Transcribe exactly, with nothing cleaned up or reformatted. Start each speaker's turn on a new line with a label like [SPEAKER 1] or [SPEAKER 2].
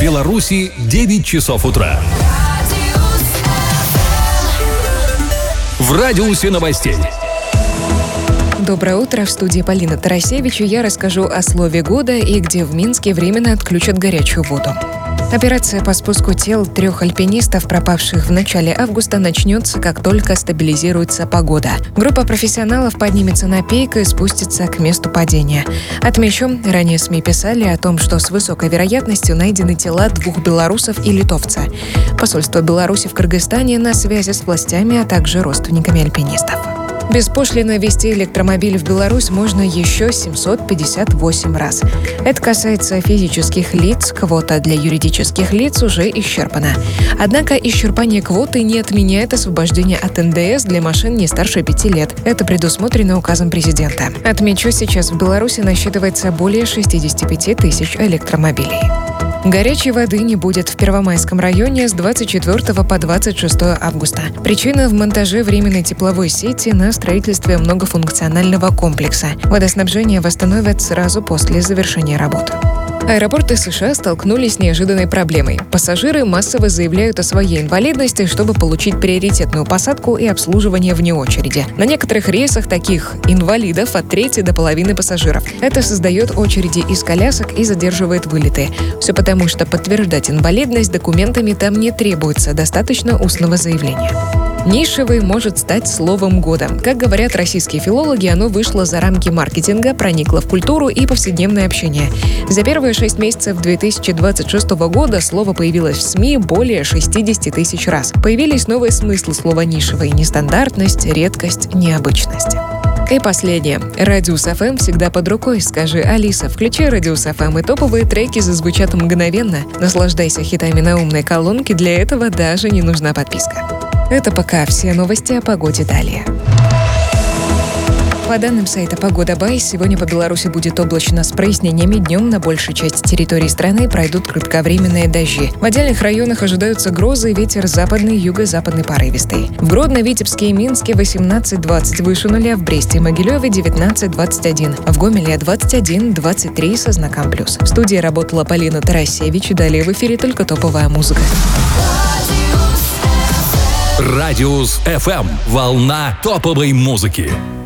[SPEAKER 1] Беларуси девять часов утра. В радиусе новостей.
[SPEAKER 2] Доброе утро. В студии Полина Тарасевич, и я расскажу о слове года и где в Минске временно отключат горячую воду. Операция по спуску тел трех альпинистов, пропавших в начале августа, начнется, как только стабилизируется погода. Группа профессионалов поднимется на пик и спустится к месту падения. Отмечу, ранее СМИ писали о том, что с высокой вероятностью найдены тела двух белорусов и литовца. Посольство Беларуси в Кыргызстане на связи с властями, а также родственниками альпинистов. Беспошлино ввести электромобиль в Беларусь можно еще семьсот пятьдесят восемь раз. Это касается физических лиц, квота для юридических лиц уже исчерпана. Однако исчерпание квоты не отменяет освобождение от эн дэ эс для машин не старше пяти лет. Это предусмотрено указом президента. Отмечу, сейчас в Беларуси насчитывается более шестьдесят пять тысяч электромобилей. Горячей воды не будет в Первомайском районе с двадцать четвёртого по двадцать шестое августа. Причина в монтаже временной тепловой сети на строительстве многофункционального комплекса. Водоснабжение восстановят сразу после завершения работ. Аэропорты США столкнулись с неожиданной проблемой. Пассажиры массово заявляют о своей инвалидности, чтобы получить приоритетную посадку и обслуживание вне очереди. На некоторых рейсах таких инвалидов от трети до половины пассажиров. Это создает очереди из колясок и задерживает вылеты. Все потому, что подтверждать инвалидность документами там не требуется, достаточно устного заявления. Нишевый может стать словом года. Как говорят российские филологи, оно вышло за рамки маркетинга, проникло в культуру и повседневное общение. За первые шесть месяцев две тысячи двадцать шестого года слово появилось в СМИ более шестьдесят тысяч раз. Появились новые смыслы слова «нишевый» — нестандартность, редкость, необычность. И последнее. Радиус эф эм всегда под рукой. Скажи: Алиса, включи Радиус эф эм, и топовые треки зазвучат мгновенно. Наслаждайся хитами на умной колонке, для этого даже не нужна подписка. Это пока все новости о погоде далее. По данным сайта «Погода Бай», сегодня по Беларуси будет облачно с прояснениями. Днем на большей части территории страны пройдут кратковременные дожди. В отдельных районах ожидаются грозы, ветер западный, юго-западный порывистый. В Гродно, Витебске и Минске восемнадцать двадцать выше нуля, в Бресте и Могилеве девятнадцать двадцать один, в Гомеле двадцать один двадцать три со знаком плюс. В студии работала Полина Тарасевич, далее в эфире только топовая музыка.
[SPEAKER 1] Радиус эф эм. Волна топовой музыки.